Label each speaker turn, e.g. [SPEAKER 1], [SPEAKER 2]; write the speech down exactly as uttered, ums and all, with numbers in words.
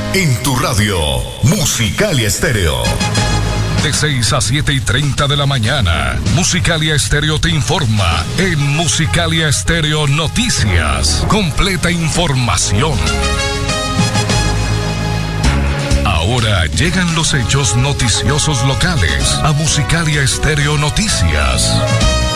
[SPEAKER 1] En tu radio, Musicalia Estéreo. De seis a siete y treinta de la mañana, Musicalia Estéreo te informa en Musicalia Estéreo Noticias. Completa información. Ahora llegan los hechos noticiosos locales a Musicalia Estéreo Noticias.